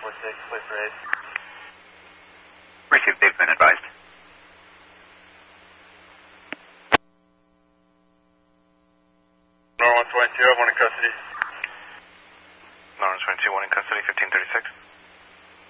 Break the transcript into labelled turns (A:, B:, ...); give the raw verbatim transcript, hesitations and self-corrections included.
A: four six, play parade.
B: Received, they've been advised.
A: North one twenty-two, I have one in custody.
B: North one twenty-two, one in custody, fifteen thirty-six.